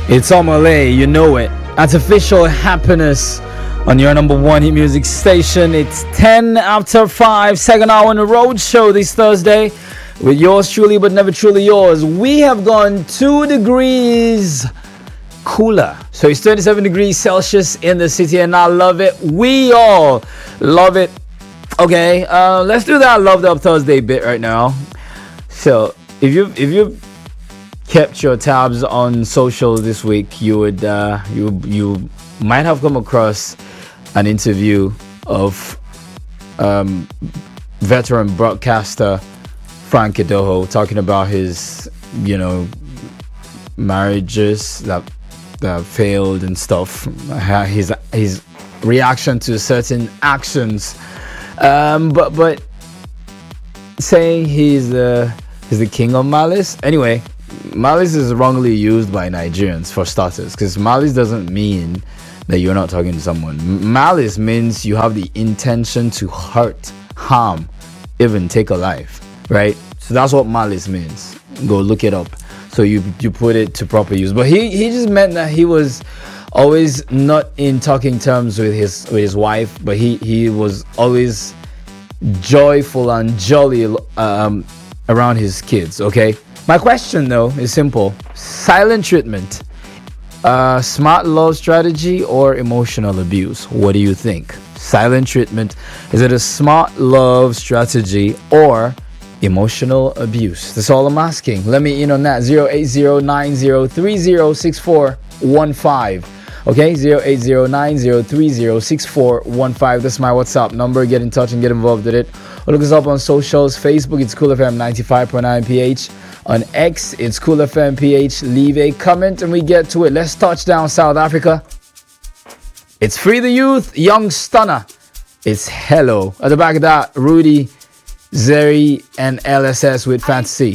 It's Omale, you know it. Artificial happiness on your number one hit music station. It's 10 after 5, second hour on the road show this Thursday with yours truly, but never truly yours. We have gone 2 degrees cooler. So it's 27 degrees Celsius in the city, and I love it. We all love it. Okay, let's do that Love Up Thursday bit right now. So if you kept your tabs on social this week, you would you might have come across an interview of veteran broadcaster Frank Idoho talking about his marriages that failed and stuff, his reaction to certain actions, but saying he's the king of malice. Anyway, malice is wrongly used by Nigerians for starters, because malice doesn't mean that you're not talking to someone. Malice means you have the intention to hurt, harm, even take a life, right? So that's what malice means. Go look it up. So you put it to proper use. But he just meant that he was always not in talking terms with his wife, but he was always joyful and jolly around his kids. Okay, my question though is simple: silent treatment, smart love strategy, or emotional abuse? What do you think? Silent treatment, is it a smart love strategy or emotional abuse? That's all I'm asking. Let me in on that. 08090306415. Okay, 08090306415. That's my WhatsApp number. Get in touch and get involved with it. Or look us up on socials. Facebook, it's Cool FM 95.9 PH. On X, it's Cool FM PH. Leave a comment and we get to it. Let's touch down South Africa. It's Free the Youth, Young Stunner. It's Hello. At the back of that, Rudy, Zeri, and LSS with Fantasy.